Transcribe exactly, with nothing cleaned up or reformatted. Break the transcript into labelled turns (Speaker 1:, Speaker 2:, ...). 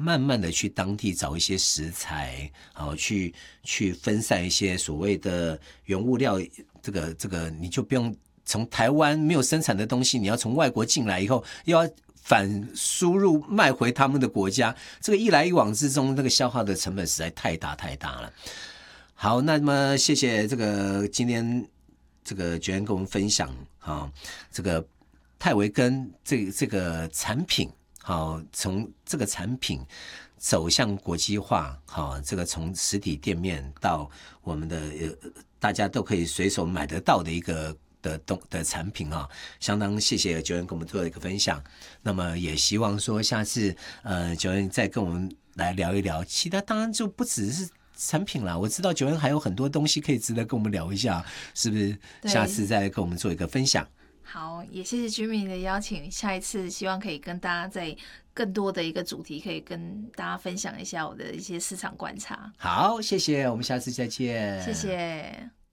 Speaker 1: 慢慢的去当地找一些食材，好去去分散一些所谓的原物料，这个这个你就不用从台湾没有生产的东西，你要从外国进来以后又要反输入卖回他们的国家，这个一来一往之中，那个消耗的成本实在太大太大了。好，那么谢谢这个今天这个Joanne跟我们分享啊，这个泰维根这这个产品，好，从这个产品走向国际化，好，这个从实体店面到我们的呃大家都可以随手买得到的一个的东的产品啊，相当谢谢Joanne跟我们做的一个分享。那么也希望说下次呃Joanne再跟我们来聊一聊，其他当然就不只是产品啦，我知道Joanne还有很多东西可以值得跟我们聊一下，是不是？下次再跟我们做一个分享。
Speaker 2: 好，也谢谢居民的邀请，下一次希望可以跟大家在更多的一个主题，可以跟大家分享一下我的一些市场观察。
Speaker 1: 好，谢谢，我们下次再见。
Speaker 2: 谢谢。